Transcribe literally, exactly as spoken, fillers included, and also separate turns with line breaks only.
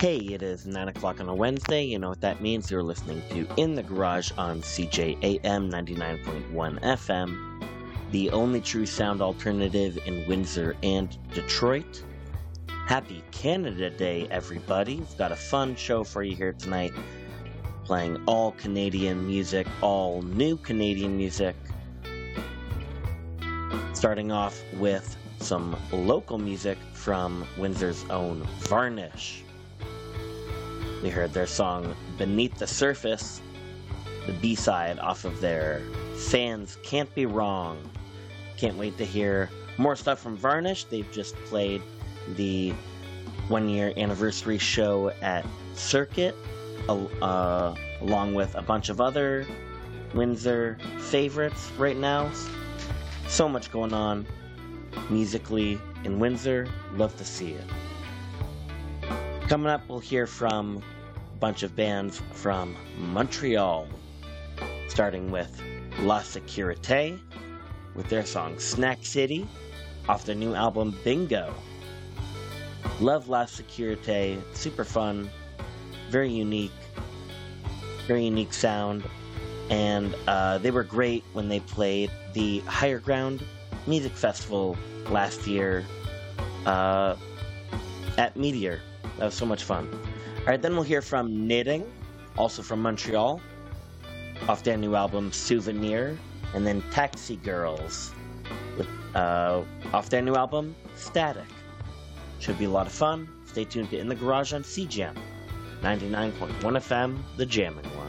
Hey, it is nine o'clock on a Wednesday. You know what that means. You're listening to In the Garage on C J A M ninety-nine point one F M, the only true sound alternative in Windsor and Detroit. Happy Canada Day, everybody. We've got a fun show for you here tonight, playing all Canadian music, all new Canadian music. Starting off with some local music from Windsor's own Varnish. We heard their song Beneath the Surface, the B-side off of their Fans Can't Be Wrong. Can't wait to hear more stuff from Varnish. They've just played the one-year anniversary show at Circuit, uh, along with a bunch of other Windsor favorites right now. So much going on musically in Windsor. Love to see it. Coming up, we'll hear from a bunch of bands from Montreal, starting with La Sécurité with their song Snack City off their new album Bingo. Love La Sécurité, super fun, very unique, very unique sound, and uh, they were great when they played the Higher Ground Music Festival last year uh, at Meteor. That was so much fun. Alright, then we'll hear from Knitting, also from Montreal, off their new album Souvenir, and then Taxi Girls, with, uh, off their new album Static. Should be a lot of fun. Stay tuned to In the Garage on C J A M ninety-nine point one F M, the jamming one.